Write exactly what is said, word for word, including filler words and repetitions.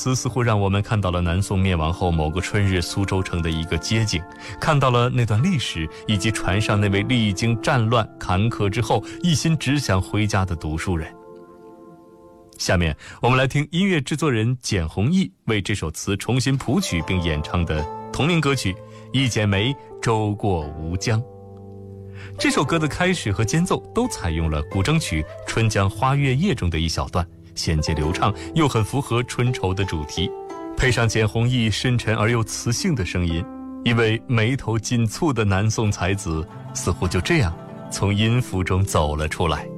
词似乎让我们看到了南宋灭亡后某个春日苏州城的一个街景，看到了那段历史，以及船上那位历经战乱坎坷之后一心只想回家的读书人。下面我们来听音乐制作人简弘毅为这首词重新谱曲并演唱的同名歌曲《一剪梅，舟过吴江》。这首歌的开始和间奏都采用了古筝曲《春江花月夜》中的一小段，衔接流畅，又很符合春愁的主题。配上简弘毅深沉而又磁性的声音，一位眉头紧蹙的南宋才子似乎就这样从音符中走了出来。